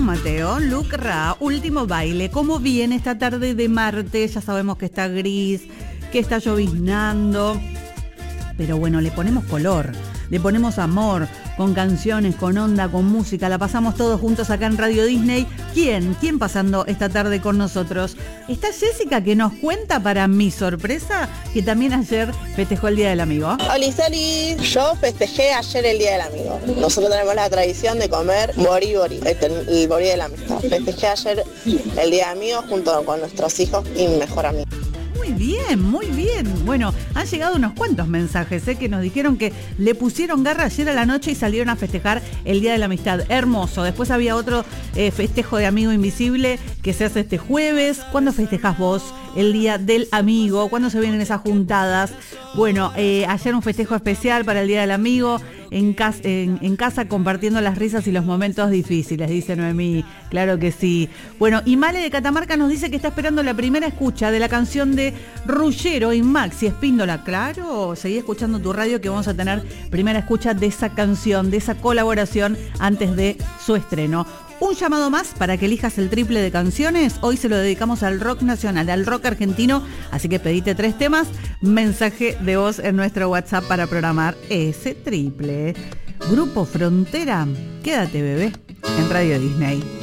Mateo, Luke Ra, Último Baile. ¿Cómo viene esta tarde de martes? Ya sabemos que está gris, que está lloviznando. Pero bueno, le ponemos color, le ponemos amor, con canciones, con onda, con música. La pasamos todos juntos acá en Radio Disney. ¿Quién pasando esta tarde con nosotros? Está Jessica, que nos cuenta, para mi sorpresa, que también ayer festejó el Día del Amigo. Hola, Soli. Yo festejé ayer el Día del Amigo. Nosotros tenemos la tradición de comer bori, el bori de la amistad. Festejé ayer el Día del Amigo junto con nuestros hijos y mi mejor amigo. Muy bien, muy bien. Bueno, han llegado unos cuantos mensajes que nos dijeron que le pusieron garra ayer a la noche y salieron a festejar el Día de la Amistad. Hermoso. Después había otro festejo de Amigo Invisible que se hace este jueves. ¿Cuándo festejás vos el Día del Amigo? ¿Cuándo se vienen esas juntadas? Bueno, ayer un festejo especial para el Día del Amigo. En casa compartiendo las risas y los momentos difíciles, dice Noemí. Claro que sí. Bueno, y Male de Catamarca nos dice que está esperando la primera escucha de la canción de Ruggero y Maxi Espíndola. Claro, seguí escuchando tu radio, que vamos a tener primera escucha de esa canción, de esa colaboración antes de su estreno. Un llamado más para que elijas el triple de canciones. Hoy se lo dedicamos al rock nacional, al rock argentino. Así que pedite 3 temas, mensaje de voz en nuestro WhatsApp para programar ese triple. Grupo Frontera, quédate bebé en Radio Disney.